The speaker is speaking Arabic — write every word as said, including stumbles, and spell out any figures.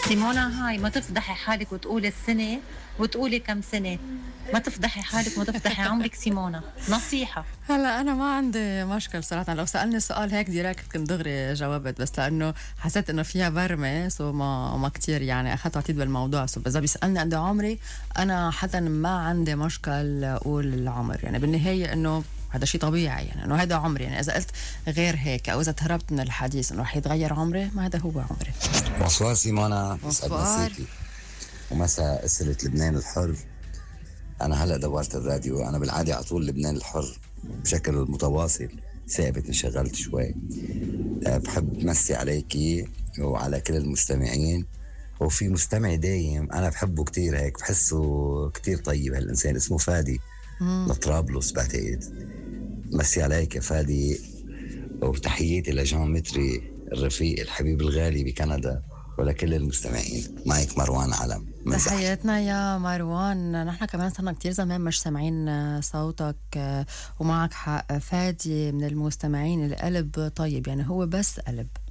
سيمونا هاي ما تفضحي حالك وتقولي السنة وتقولي كم سنة. ما تفضحي حالك وما تفضحي عمرك سيمونا، نصيحة. هلا انا ما عندي مشكل صراحه، لو سالني السؤال هيك ديريكت كنت دغري جاوبت، بس لانه حسيت انه فيها برمه سو ما ما كثير يعني اخذت وعطيت بالموضوع. سو اذا بيسالني قد عمري، انا حتى ما عندي مشكل اقول العمر، يعني بالنهايه انه هذا شيء طبيعي، يعني انه هذا عمري. يعني اذا قلت غير هيك او اذا تهربت من الحديث انه رح يتغير عمري، ما هذا هو عمري. بونسوار سيمونا، يسعد بونسوار. مساكي ومساء أسرة لبنان الحر. أنا هلأ دورت الراديو، أنا بالعادة على طول لبنان الحر بشكل متواصل، ثابت انشغلت شوي. أه، بحب مسي عليكي وعلى كل المستمعين، وفي مستمع دايم أنا بحبه كتير، هيك بحسه كتير طيب هالإنسان، اسمه فادي لطرابلس بعتقد. مسي عليك يا فادي، وتحياتي لجان متري الرفيق الحبيب الغالي بكندا ولكل المستمعين. معك مروان علم. تحياتنا يا مروان، نحن كمان صرنا كتير زمان مش سامعين صوتك، ومعك حق. فادي من المستمعين القلب طيب، يعني هو بس قلب.